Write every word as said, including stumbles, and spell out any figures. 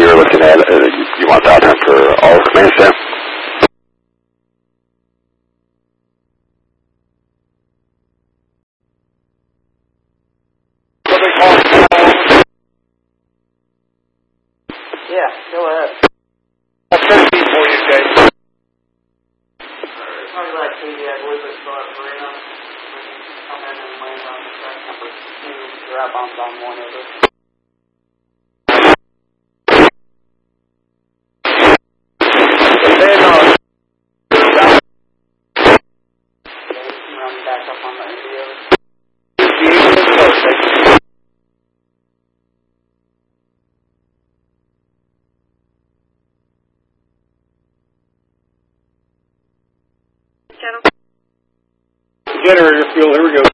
you're looking at, uh, you, you want dot time for all of command staff? Yeah, go ahead. I'll send these for you guys. Probably like Katie, I believe it's still at Marina. Come in and land on the track number two. Grab on on one over. Then, uh, Run back up on the India. Generator fuel, here we go.